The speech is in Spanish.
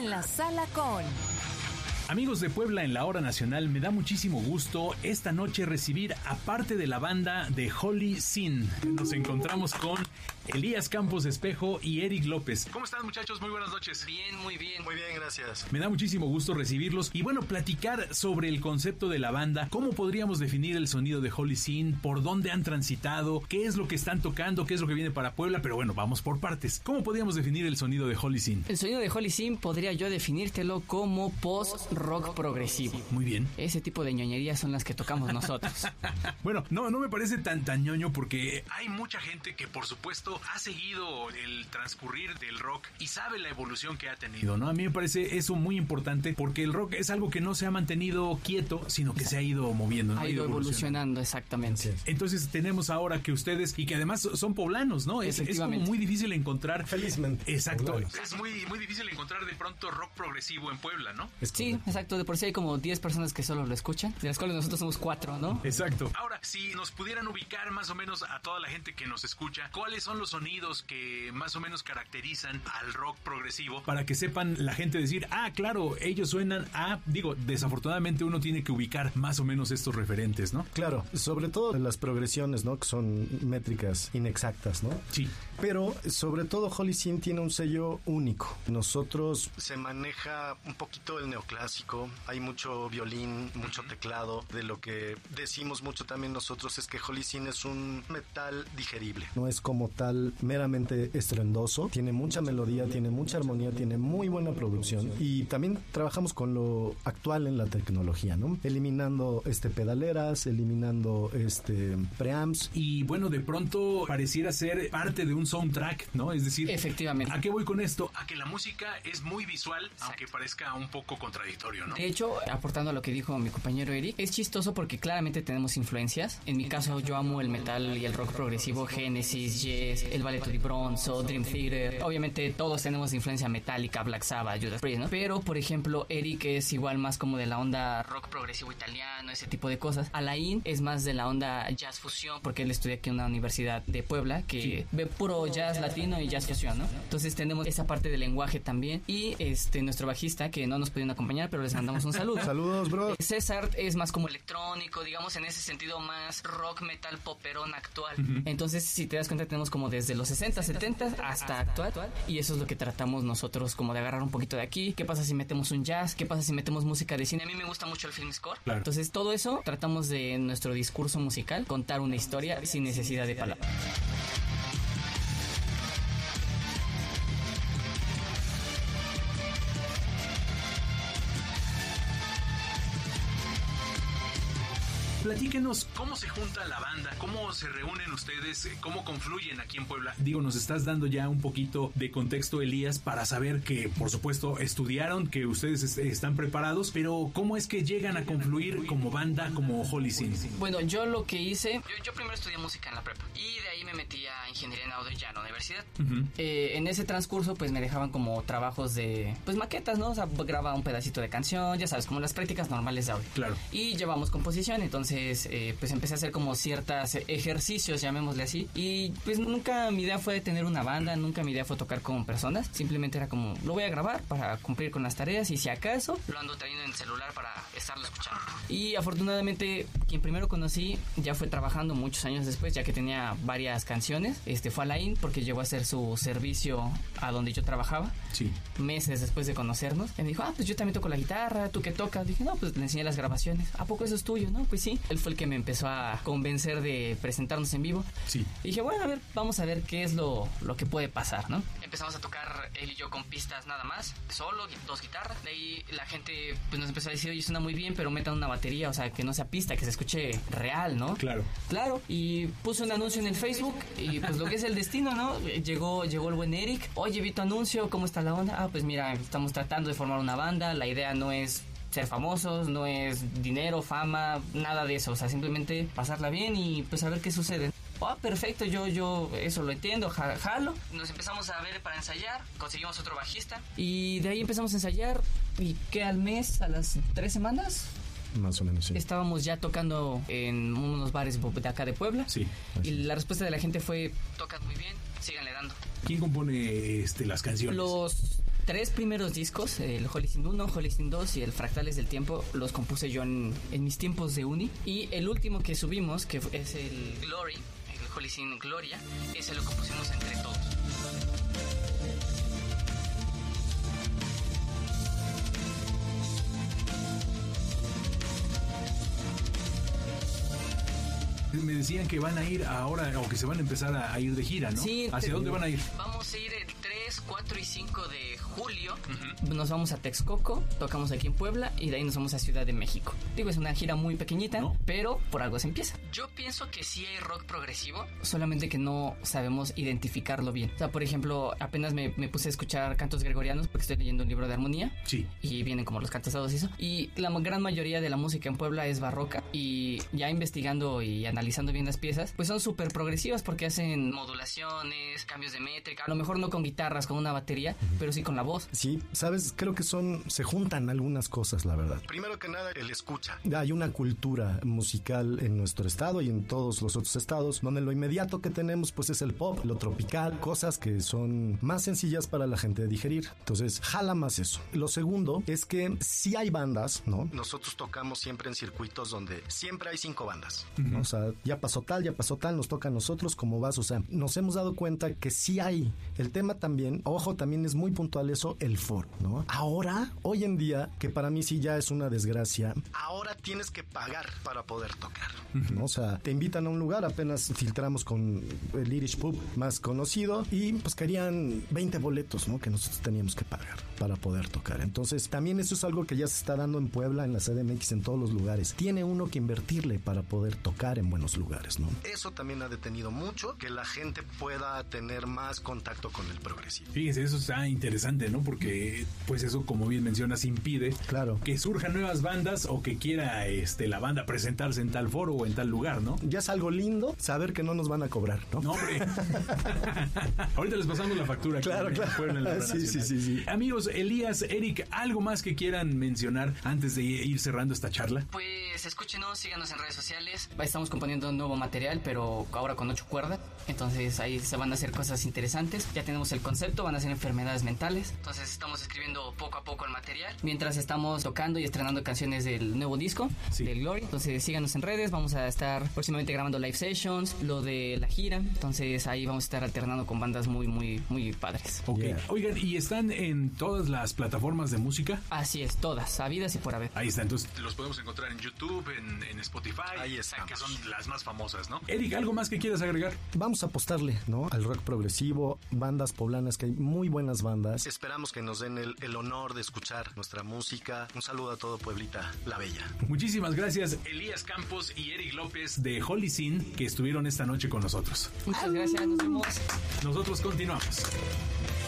en la sala con... Amigos de Puebla en la Hora Nacional, me da muchísimo gusto esta noche recibir a parte de la banda de Holy Sin. Nos encontramos con Elías Campos Espejo y Eric López. ¿Cómo están, muchachos? Muy buenas noches. Bien, muy bien. Muy bien, gracias. Me da muchísimo gusto recibirlos y bueno, platicar sobre el concepto de la banda, cómo podríamos definir el sonido de Holy Sin, por dónde han transitado, qué es lo que están tocando, qué es lo que viene para Puebla, pero bueno, vamos por partes. ¿Cómo podríamos definir el sonido de Holy Sin? El sonido de Holy Sin podría yo definírtelo como post-rock progresivo. Muy bien. Ese tipo de ñoñerías son las que tocamos nosotros. Bueno, no me parece tan ñoño porque hay mucha gente que por supuesto ha seguido el transcurrir del rock y sabe la evolución que ha tenido, ¿no? A mí me parece eso muy importante porque el rock es algo que no se ha mantenido quieto, sino que se ha ido moviendo, ¿no? Ha ido evolucionando, exactamente. Entonces tenemos ahora que ustedes, y que además son poblanos, ¿no? Es como muy difícil encontrar. Felizmente. Exacto. Poblanos. Es muy difícil encontrar de pronto rock progresivo en Puebla, ¿no? Sí, exacto. De por sí hay como 10 personas que solo lo escuchan, de las cuales nosotros somos 4, ¿no? Exacto. Ahora, si nos pudieran ubicar más o menos a toda la gente que nos escucha, ¿cuáles son los sonidos que más o menos caracterizan al rock progresivo? Para que sepan la gente decir, claro, ellos suenan a... Digo, desafortunadamente uno tiene que ubicar más o menos estos referentes, ¿no? Claro, sobre todo las progresiones, ¿no? Que son métricas inexactas, ¿no? Sí. Pero sobre todo Holy Sin tiene un sello único. Nosotros se maneja un poquito el neoclásico, hay mucho violín, mucho teclado. De lo que decimos mucho también nosotros es que Holy Sin es un metal digerible. No es como tal meramente estruendoso, tiene mucha melodía, tiene mucha armonía, tiene muy buena producción y también trabajamos con lo actual en la tecnología, ¿no? Eliminando pedaleras, eliminando preamps. Y bueno, de pronto pareciera ser parte de un soundtrack, ¿no? Es decir, efectivamente. ¿A qué voy con esto? A que la música es muy visual, aunque parezca un poco contradictorio, ¿no? De hecho, aportando a lo que dijo mi compañero Eric, es chistoso porque claramente tenemos influencias. En mi caso, yo amo el metal y el rock progresivo, Genesis, Yes, el Ballet di Bronzo, Dream Theater. Obviamente todos tenemos influencia metálica, Black Sabbath, Judas Priest, ¿no? Pero, por ejemplo, Eric es igual más como de la onda rock progresivo italiano, ese tipo de cosas. Alain es más de la onda jazz fusión, porque él estudia aquí en una universidad de Puebla que ve puro jazz latino y jazz fusión, ¿no? Entonces tenemos esa parte del lenguaje también. Y nuestro bajista, que no nos pudieron acompañar, pero les mandamos un saludo. Saludos, bro. César es más como electrónico, digamos, en ese sentido más rock, metal, poperón actual. Entonces, si te das cuenta, tenemos como desde los 60, 70 hasta actual. Y eso es lo que tratamos nosotros, como de agarrar un poquito de aquí. ¿Qué pasa si metemos un jazz? ¿Qué pasa si metemos música de cine? A mí me gusta mucho el film score. Claro. Entonces, todo eso tratamos de, en nuestro discurso musical, contar una historia sin necesidad de palabras. Platíquenos cómo se junta la banda, cómo se reúnen ustedes, cómo confluyen aquí en Puebla. Digo, nos estás dando ya un poquito de contexto, Elías, para saber que, por supuesto, estudiaron, que ustedes están preparados, pero ¿cómo es que llegan a confluir como banda, como Holy Sin? Bueno, yo lo que hice, yo primero estudié música en la prepa y de ahí me metí a ingeniería en audio ya en la universidad. En ese transcurso, pues me dejaban como trabajos de, pues maquetas, ¿no? O sea, grababa un pedacito de canción, ya sabes, como las prácticas normales de audio. Claro. Y llevamos composición, entonces pues empecé a hacer como ciertos ejercicios, llamémosle así, y pues nunca mi idea fue tener una banda, nunca mi idea fue tocar con personas, simplemente era como, lo voy a grabar para cumplir con las tareas y si acaso lo ando trayendo en el celular para estarlo escuchando. Y afortunadamente quien primero conocí ya fue trabajando muchos años después, ya que tenía varias canciones, fue Alain, porque llegó a hacer su servicio a donde yo trabajaba. Sí. Meses después de conocernos, y me dijo, pues yo también toco la guitarra, ¿tú qué tocas? Dije, no, pues le enseñé las grabaciones. ¿A poco eso es tuyo? No, pues sí. Él fue el que me empezó a convencer de presentarnos en vivo. Sí. Y dije, bueno, a ver, vamos a ver qué es lo que puede pasar, ¿no? Empezamos a tocar él y yo con pistas nada más, solo, 2 guitarras. De ahí la gente pues nos empezó a decir, oye, suena muy bien, pero metan una batería, o sea, que no sea pista, que se escuche real, ¿no? Claro. Claro. Y puso un anuncio en el Facebook y pues lo que es el destino, ¿no? Llegó el buen Eric. Oye, vi tu anuncio, ¿cómo está la onda? Pues mira, estamos tratando de formar una banda, la idea no es ser famosos, no es dinero, fama, nada de eso, o sea, simplemente pasarla bien y pues a ver qué sucede. Perfecto, yo eso lo entiendo, jalo. Nos empezamos a ver para ensayar, conseguimos otro bajista y de ahí empezamos a ensayar y que al mes, a las 3 semanas Más o menos, sí. Estábamos ya tocando en unos bares de acá de Puebla. Sí. Y la respuesta de la gente fue: tocan muy bien, síganle dando. ¿Quién compone las canciones? 3 primeros discos, el Holy Sin 1, Holy Sin 2 y el Fractales del Tiempo, los compuse yo en mis tiempos de uni. Y el último que subimos, que es el Glory, el Holy Sin Gloria, ese lo compusimos entre todos. Me decían que van a ir ahora, o que se van a empezar a ir de gira, ¿no? Sí. ¿Hacia dónde van a ir? Vamos a ir el 3, 4 y 5 de julio. Nos vamos a Texcoco, tocamos aquí en Puebla y de ahí nos vamos a Ciudad de México. Digo, es una gira muy pequeñita, ¿no? Pero por algo se empieza. Yo pienso que sí hay rock progresivo, solamente que no sabemos identificarlo bien. O sea, por ejemplo, apenas me puse a escuchar cantos gregorianos porque estoy leyendo un libro de armonía. Sí. Y vienen como los cantados y eso. Y la gran mayoría de la música en Puebla es barroca. Y ya investigando y analizando bien las piezas, pues son súper progresivas porque hacen modulaciones, cambios de métrica. A lo mejor no con guitarras, con una batería, pero sí con la voz. Sí, sabes, creo que se juntan algunas cosas, la verdad. Primero que nada, el escucha. Hay una cultura musical en nuestro estado y en todos los otros estados, donde lo inmediato que tenemos pues es el pop, lo tropical, cosas que son más sencillas para la gente de digerir. Entonces, jala más eso. Lo segundo es que sí hay bandas, ¿no? Nosotros tocamos siempre en circuitos donde siempre hay 5 bandas, ¿no? O sea, ya pasó tal, nos toca a nosotros, ¿cómo vas? O sea, nos hemos dado cuenta que sí hay. El tema también, ojo, también es muy puntual eso, el foro, ¿no? Ahora, hoy en día, que para mí sí ya es una desgracia, ahora tienes que pagar para poder tocar, ¿no? O sea, te invitan a un lugar, apenas filtramos con el Irish Pub más conocido y pues querían 20 boletos, ¿no? Que nosotros teníamos que pagar para poder tocar. Entonces, también eso es algo que ya se está dando en Puebla, en la CDMX, en todos los lugares. Tiene uno que invertirle para poder tocar en buenos lugares, ¿no? Eso también ha detenido mucho que la gente pueda tener más contacto con el progresivo. Fíjense, eso está interesante, ¿no? Porque pues eso, como bien mencionas, impide que surjan nuevas bandas o que quiera la banda presentarse en tal foro o en tal lugar, ¿no? Ya es algo lindo saber que no nos van a cobrar, ¿no? No, hombre. Ahorita les pasamos la factura. Claro. Sí. Amigos, Elías, Eric, ¿algo más que quieran mencionar antes de ir cerrando esta charla? Pues escúchenos, síganos en redes sociales. Estamos componiendo un nuevo material, pero ahora con 8 cuerdas. Entonces ahí se van a hacer cosas interesantes. Ya tenemos el concepto, van a ser enfermedades mentales. Entonces estamos escribiendo poco a poco el material mientras estamos tocando y estrenando canciones del nuevo disco, del Glory. Entonces síganos en redes, vamos a estar próximamente grabando live sessions, lo de la gira. Entonces ahí vamos a estar alternando con bandas muy, muy, muy padres. Ok. Yeah. Oigan, ¿y están en todas las plataformas de música? Así es, todas, habidas y por haber. Ahí está, entonces los podemos encontrar en YouTube, en Spotify. Ahí están, que son las más famosas, ¿no? Eric, ¿algo más que quieras agregar? Vamos a apostarle, ¿no? Al rock progresivo, bandas poblanas, que hay muy buenas bandas. Esperamos que nos den el honor de escuchar nuestra música. Un saludo a todo Pueblita la Bella. Muchísimas gracias, Elías Campos y Eric López de Holy Sin, que estuvieron esta noche con nosotros. Muchas gracias, nos vemos. Nosotros continuamos.